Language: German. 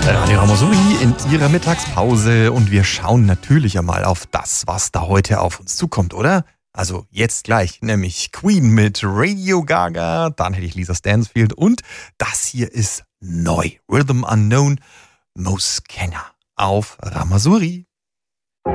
Radio Ramazouri in ihrer Mittagspause und wir schauen natürlich einmal auf das, was da heute auf uns zukommt, oder? Also jetzt gleich, nämlich Queen mit Radio Gaga, dann hätte ich Lisa Stansfield und das hier ist neu. Rhythm Unknown, Mo Scanner auf Ramazouri.